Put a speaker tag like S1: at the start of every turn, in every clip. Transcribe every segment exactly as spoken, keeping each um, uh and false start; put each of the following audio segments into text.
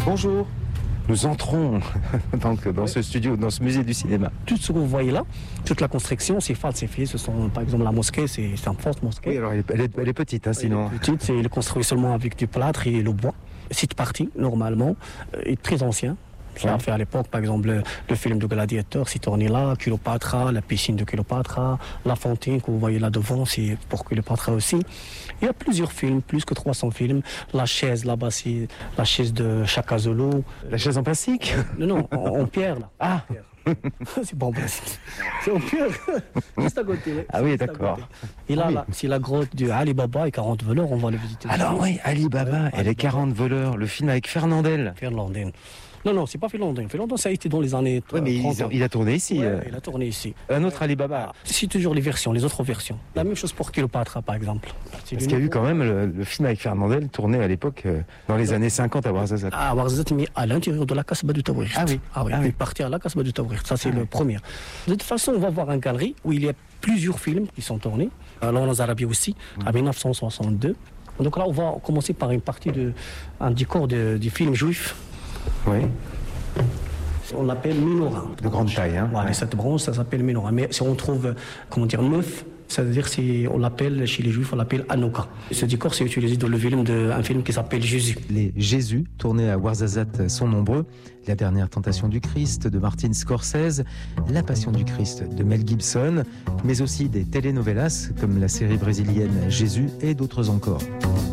S1: Bonjour. Nous entrons donc dans oui. ce studio, dans ce musée du cinéma.
S2: Tout ce que vous voyez là, toute la construction, c'est falsifié. Ce sont, par exemple, la mosquée, c'est, c'est une fausse mosquée.
S1: Oui, alors elle est, elle est, elle est petite, hein, sinon.
S2: Elle est petite, c'est construit seulement avec du plâtre et le bois. Cette partie, normalement, est très ancien. Ça a fait à l'époque, par exemple, le, le film de Gladiateur, c'est tourné là, Cléopâtre, la piscine de Cléopâtre, la fontaine que vous voyez là devant, c'est pour Cléopâtre aussi. Il y a plusieurs films, plus que trois cents films. La chaise là-bas, c'est la chaise de Chaka Zulu.
S1: La chaise en plastique ?
S2: Non, non, en, en pierre là.
S1: Ah
S2: c'est pas en plastique. C'est en pierre. Juste à côté.
S1: Ah oui, d'accord.
S2: Et là,
S1: oui.
S2: là, c'est la grotte de Ali Baba et quarante voleurs, on va le visiter.
S1: Alors oui, Ali Baba
S2: ouais,
S1: et les quarante voleurs, le film avec Fernandel.
S2: Fernandel. Non, non, c'est pas Fernandel. Fernandel, ça a été dans les années
S1: oui, mais
S2: trente.
S1: Il, il a tourné ici.
S2: Ouais,
S1: euh...
S2: il a tourné ici.
S1: Un autre Ali Baba.
S2: C'est toujours les versions, les autres versions. La même chose pour Cléopâtre, par exemple.
S1: C'est Parce qu'il y a eu quand même le, le film avec Fernandel tourné à l'époque, euh, dans les non. années cinquante à Ouarzazate.
S2: À Ouarzazate, mais à l'intérieur de la Kasbah du Tawrirt.
S1: Ah oui.
S2: Ah oui,
S1: ah
S2: il
S1: oui.
S2: est parti à la Kasbah du Tawrirt. Ça, c'est
S1: ah
S2: le
S1: oui.
S2: premier. De toute façon, on va voir une galerie où il y a plusieurs films qui sont tournés. Alors, en Arabie aussi, mmh. en dix-neuf cent soixante-deux. Donc là, on va commencer par une partie de un décor de, du film juif.
S1: Oui.
S2: On l'appelle menorah.
S1: De grande taille, hein.
S2: Voilà, ouais. Cette bronze, ça s'appelle menorah. Mais si on trouve, comment dire, neuf, c'est-à-dire si on l'appelle, chez les Juifs, on l'appelle Hanouka. Ce décor, c'est utilisé dans le film d'un film qui s'appelle Jésus.
S3: Les Jésus, tournés à Ouarzazate, sont nombreux. La dernière tentation du Christ de Martin Scorsese, La Passion du Christ de Mel Gibson, mais aussi des telenovelas comme la série brésilienne Jésus et d'autres encore.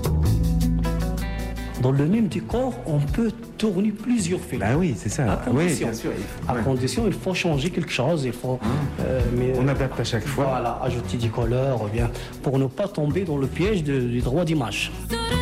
S2: Dans le même décor, on peut tourner plusieurs films.
S1: Ben oui, c'est ça.
S2: À condition,
S1: oui, bien sûr.
S2: À ouais. condition, il faut changer quelque chose. Il faut,
S1: mmh.
S2: euh, mais,
S1: on adapte à chaque fois.
S2: Voilà, ajouter des couleurs, bien, pour ne pas tomber dans le piège de, du droit d'image.